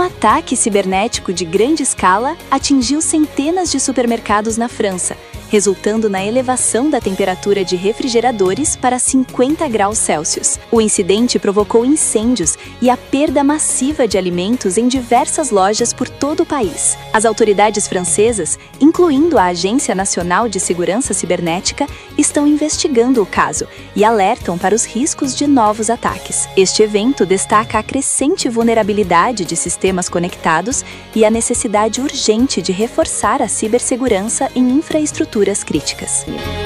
ataque cibernético de grande escala atingiu centenas de supermercados na França, resultando na elevação da temperatura de refrigeradores para 50 graus Celsius. O incidente provocou incêndios e a perda massiva de alimentos em diversas lojas por todo o país. As autoridades francesas, incluindo a Agência Nacional de Segurança Cibernética, estão investigando o caso e alertam para os riscos de novos ataques. Este evento destaca a crescente vulnerabilidade de sistemas conectados e a necessidade urgente de reforçar a cibersegurança em infraestruturas críticas.